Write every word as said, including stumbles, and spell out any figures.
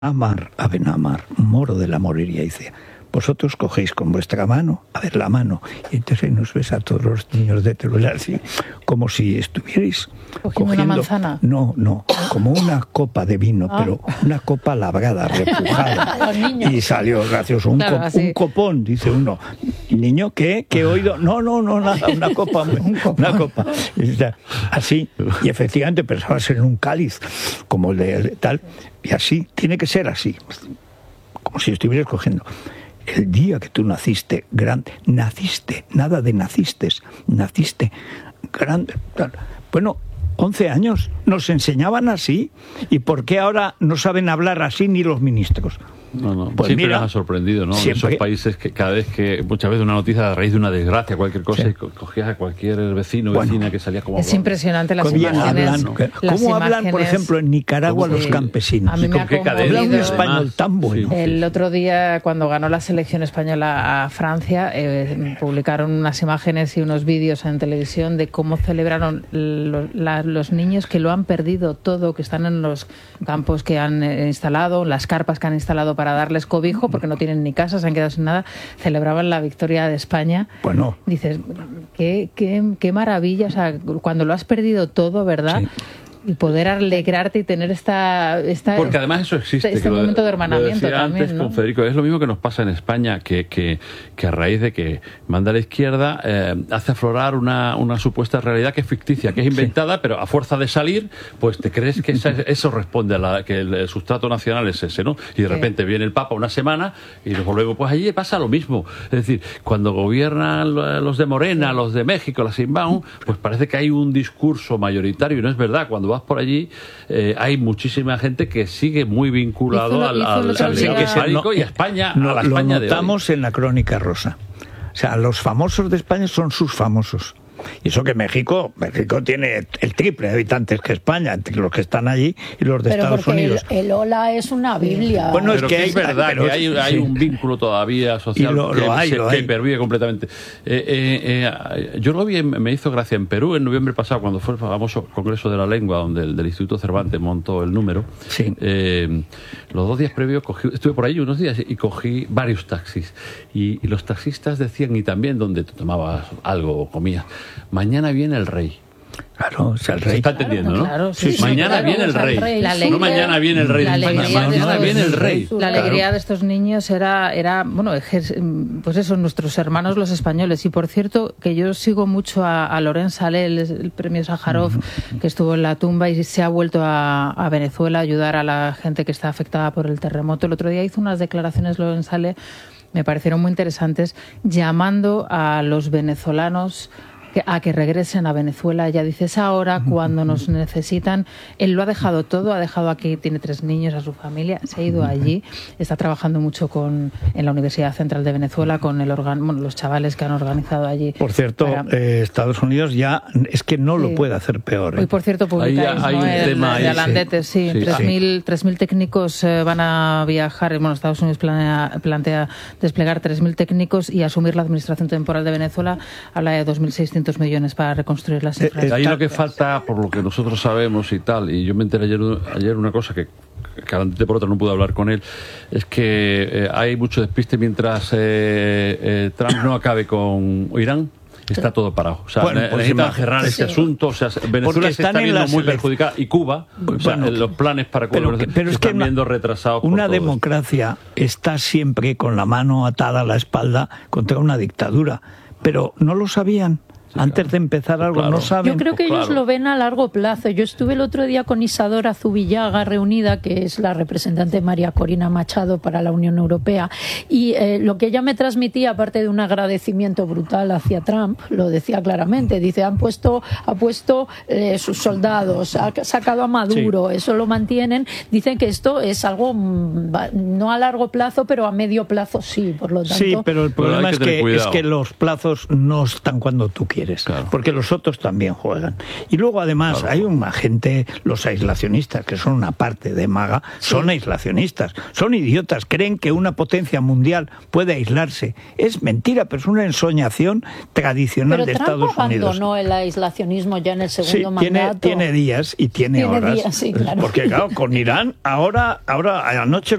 Amar, Abenamar, moro de la morería, dice: vosotros cogéis con vuestra mano, a ver la mano, y entonces nos ves a todos los niños de celular así, como si estuvierais cogiendo, cogiendo una manzana. No, no, como una copa de vino, ah. pero una copa labrada, repujada. Y salió gracioso, un, claro, cop, un copón, dice uno. Niño, ¿qué? ¿Qué he oído? No, no, no, nada, una copa, una copa. Así, y efectivamente pensaba ser en un cáliz, como el de tal, y así, tiene que ser así, como si estuvieras cogiendo. El día que tú naciste grande, naciste, nada de naciste, naciste grande. Bueno, once años, nos enseñaban así. ¿Y por qué ahora no saben hablar así ni los ministros? No, no, pues siempre mira, nos ha sorprendido, ¿no? Siempre. Esos países que cada vez que, muchas veces una noticia a raíz de una desgracia, cualquier cosa, sí. y cogías a cualquier vecino o bueno, vecina que salía como... Es hablando. Impresionante las imágenes. Hablan, ¿Cómo las hablan, imágenes, por ejemplo, en Nicaragua sí. los campesinos? A mí me ha hablan un español tan bueno. Sí. El otro día, cuando ganó la selección española a Francia, eh, publicaron unas imágenes y unos vídeos en televisión de cómo celebraron lo, la, los niños que lo han perdido todo, que están en los campos que han instalado, las carpas que han instalado para darles cobijo, porque no tienen ni casa, se han quedado sin nada, celebraban la victoria de España. Bueno. Dices, qué, qué, qué maravilla, o sea, cuando lo has perdido todo, ¿verdad? Sí. Y poder alegrarte y tener esta, esta porque además eso existe, este momento de hermanamiento lo también, antes ¿no? Con Federico, es lo mismo que nos pasa en España, que, que, que a raíz de que manda a la izquierda eh, hace aflorar una, una supuesta realidad que es ficticia, que es inventada, sí. pero a fuerza de salir, pues te crees que esa, eso responde a la, que el, el sustrato nacional es ese, ¿no? Y de repente sí. viene el Papa una semana y nos volvemos, pues allí pasa lo mismo. Es decir, cuando gobiernan los de Morena, los de México, las Inbound, pues parece que hay un discurso mayoritario, y no es verdad. Cuando vas por allí, eh, hay muchísima gente que sigue muy vinculado hizo, al, hizo al, al hispánico no, y a España, no, a la España lo notamos de hoy. En la Crónica Rosa. O sea, los famosos de España son sus famosos. Y eso que México, México tiene el triple de habitantes que España, entre los que están allí y los de pero Estados Unidos. El, el hola es una Biblia. Bueno, es que, que es verdad pero, que hay, hay un vínculo todavía social lo, que, lo hay, se, lo que hay. pervive completamente. Eh, eh, eh, yo lo vi, en, me hizo gracia en Perú en noviembre pasado, cuando fue el famoso Congreso de la Lengua, donde el del Instituto Cervantes montó el número. Sí. Eh, los dos días previos cogí, estuve por ahí unos días y cogí varios taxis. Y, y los taxistas decían, y también donde tú tomabas algo o comías, mañana viene el rey. Claro, o sea, el rey. Se está entendiendo, ¿no? Claro, sí, sí, mañana claro, viene el rey. rey. La no mañana viene el rey de España, mañana viene el rey. La alegría claro. de estos niños era, era bueno, pues eso, nuestros hermanos los españoles. Y por cierto, que yo sigo mucho a, a Lorenz Salé, el, el premio Sájarov, uh-huh. que estuvo en la tumba y se ha vuelto a, a Venezuela a ayudar a la gente que está afectada por el terremoto. El otro día hizo unas declaraciones Lorenz Salé, me parecieron muy interesantes, llamando a los venezolanos a que regresen a Venezuela. Ya dices, ahora cuando nos necesitan. Él lo ha dejado todo, ha dejado aquí, tiene tres niños, a su familia, se ha ido allí, está trabajando mucho con en la Universidad Central de Venezuela con el organ, bueno, los chavales que han organizado allí. Por cierto, para... eh, Estados Unidos ya es que no sí. lo puede hacer peor. ¿eh? Hoy, por cierto, publicáis hay, hay ¿no? el, tema de Alandetes, sí, sí, sí. tres mil técnicos eh, van a viajar, bueno, Estados Unidos planea, plantea desplegar tres mil técnicos y asumir la administración temporal de Venezuela, habla de dos mil seiscientos millones para reconstruir las infraestructuras. Ahí lo que falta, por lo que nosotros sabemos y tal, y yo me enteré ayer, ayer una cosa que, que por otra no pude hablar con él, es que eh, hay mucho despiste mientras eh, eh, Trump no acabe con Irán. Está todo parado. O sea, bueno, pues necesitan cerrar este sí. asunto. O sea, Venezuela se está viendo muy perjudicada. Y Cuba, o sea, bueno, los planes para Cuba pero, pero se es están que viendo retrasados. Una por democracia esto. está siempre con la mano atada a la espalda contra una dictadura. Pero no lo sabían. Sí, Antes claro. de empezar algo, claro. no saben. Yo creo que pues ellos claro. lo ven a largo plazo. Yo estuve el otro día con Isadora Zubillaga reunida, que es la representante de María Corina Machado para la Unión Europea, y eh, lo que ella me transmitía, aparte de un agradecimiento brutal hacia Trump, lo decía claramente. Dice, han puesto, ha puesto eh, sus soldados, ha sacado a Maduro, sí. eso lo mantienen. Dicen que esto es algo no a largo plazo, pero a medio plazo sí, por lo tanto. Sí, pero el problema pero es, que, es que los plazos no están cuando tú quieres. quieres, claro. porque los otros también juegan. Y luego además claro. hay una gente, los aislacionistas, que son una parte de MAGA, sí. son aislacionistas, son idiotas, creen que una potencia mundial puede aislarse. Es mentira, pero es una ensoñación tradicional pero de Trump Estados Unidos. abandonó el aislacionismo ya en el segundo sí, mandato. Tiene, tiene días y tiene, tiene horas. Días, sí, claro. Porque claro, con Irán, ahora, ahora anoche